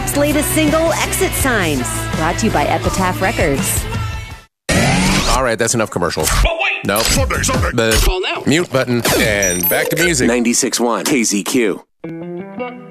Veep's latest single, Exit Signs. Brought to you by Epitaph Records. All right, that's enough commercials. Oh, wait! Nope. Sunday. Call now. Mute button. And back to music. 96.1 KZQ.